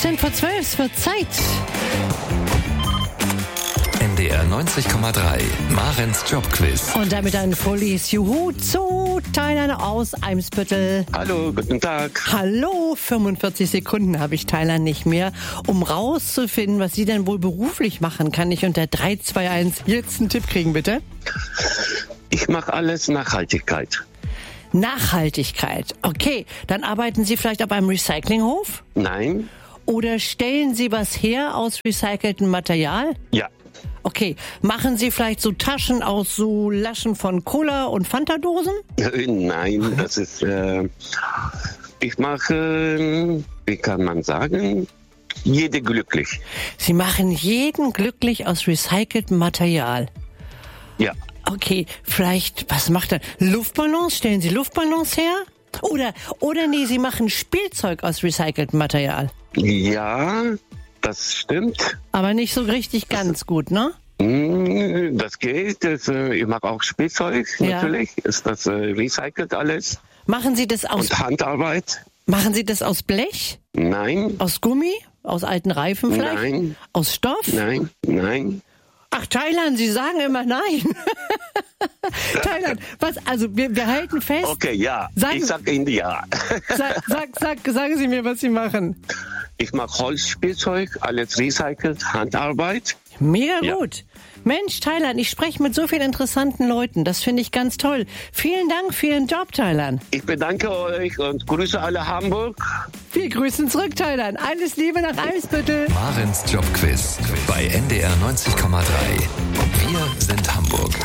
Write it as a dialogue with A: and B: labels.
A: 12:15, es wird Zeit.
B: NDR 90,3, Marens Jobquiz.
A: Und damit ein volles Juhu zu Thailand aus Eimsbüttel.
C: Hallo, guten Tag.
A: Hallo, 45 Sekunden habe ich Thailand nicht mehr. Um rauszufinden, was Sie denn wohl beruflich machen, kann ich unter 3, 2, 1 jetzt einen Tipp kriegen, bitte?
C: Ich mache alles Nachhaltigkeit.
A: Nachhaltigkeit. Okay, dann arbeiten Sie vielleicht auf einem Recyclinghof?
C: Nein?
A: Oder stellen Sie was her aus recyceltem Material?
C: Ja.
A: Okay, machen Sie vielleicht so Taschen aus so Laschen von Cola- und Fanta-Dosen?
C: Nein, das ist... ich mache, wie kann man sagen, jede glücklich.
A: Sie machen jeden glücklich aus recyceltem Material.
C: Ja.
A: Okay, vielleicht, was macht er? Luftballons? Stellen Sie Luftballons her? Oder nee, Sie machen Spielzeug aus recyceltem Material.
C: Ja, das stimmt.
A: Aber nicht so richtig ganz gut, ne?
C: Das geht. Ich mache auch Spielzeug, natürlich. Ist das recycelt alles.
A: Machen Sie das aus...
C: Und Handarbeit?
A: Machen Sie das aus Blech?
C: Nein.
A: Aus Gummi? Aus alten Reifen vielleicht?
C: Nein.
A: Aus Stoff?
C: Nein.
A: Ach, Thailand, Sie sagen immer nein. Thailand, was, also wir halten fest.
C: Okay, ja. Ich sag Ihnen ja.
A: Sagen Sie mir, was Sie machen.
C: Ich mache Holzspielzeug, alles recycelt, Handarbeit.
A: Mega gut. Mensch, Thailand, ich spreche mit so vielen interessanten Leuten. Das finde ich ganz toll. Vielen Dank für Ihren Job, Thailand.
C: Ich bedanke euch und grüße alle Hamburg.
A: Wir grüßen zurück, Thailand. Alles Liebe nach Eimsbüttel.
B: Marens Jobquiz bei NDR 90,3. Wir sind Hamburg.